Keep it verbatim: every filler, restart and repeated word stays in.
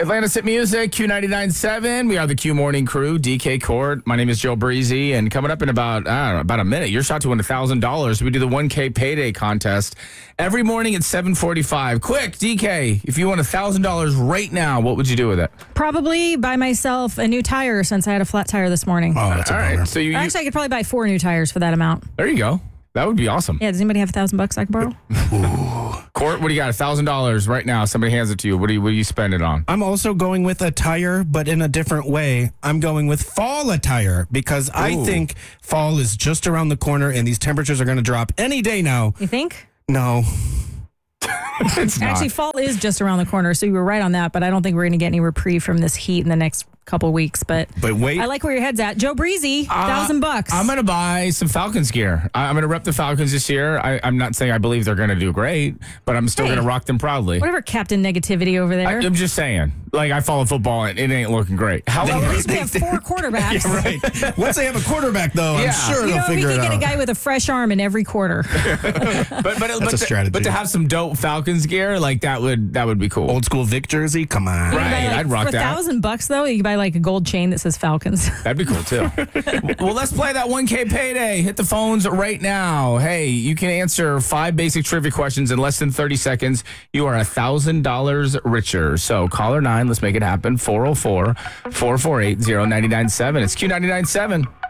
Atlanta's Hit Music, Q ninety-nine point seven. We are the Q Morning Crew, D K Court. My name is Joe Breezy, and coming up in about, I don't know, about a minute, your shot to win one thousand dollars. We do the one K payday contest every morning at seven forty-five. Quick, D K, if you won one thousand dollars right now, what would you do with it? Probably buy myself a new tire since I had a flat tire this morning. Oh, that's a All bummer. right. So you, you, Actually, I could probably buy four new tires for that amount. there you go. That would be awesome. Yeah, does anybody have a thousand bucks I can borrow? Court, what do you got? one thousand dollars right now. Somebody hands it to you. What do you, what do you spend it on? I'm also going with attire, but in a different way. I'm going with fall attire because I Ooh. think fall is just around the corner and these temperatures are going to drop any day now. You think? No. It's not. Actually, fall is just around the corner, so you were right on that, but I don't think we're going to get any reprieve from this heat in the next couple of weeks. But But wait. I like where your head's at. Joe Breezy, Uh, thousand bucks. I'm going to buy some Falcons gear. I, I'm going to rep the Falcons this year. I, I'm not saying I believe they're going to do great, but I'm still Hey. going to rock them proudly. Whatever Captain Negativity over there. I, I'm just saying. Like, I follow football, and it ain't looking great. well, However, at least we have four quarterbacks. Right. Once they have a quarterback, though, Yeah. I'm sure You they'll know, we figure could it get a out. guy with a fresh arm in every quarter. but but, but, a to, strategy. but to have some dope Falcons gear, like that would that would be cool. Old school Vic jersey? Come on. You could buy, Right, like, I'd rock for a that. thousand bucks though, you could buy like a gold chain that says Falcons. That'd be cool too. Well, let's play that one K payday. Hit the phones right now. Hey, you can answer five basic trivia questions in less than thirty seconds. You are one thousand dollars richer. So caller nine, let's make it happen. four oh four, four four eight, oh nine nine seven. It's Q ninety-nine point seven.